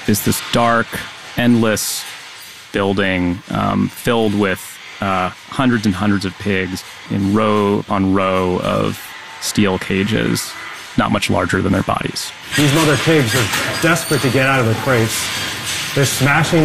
is this dark, endless building filled with hundreds and hundreds of pigs in row on row of steel cages, not much larger than their bodies. These mother pigs are desperate to get out of the crates. They're smashing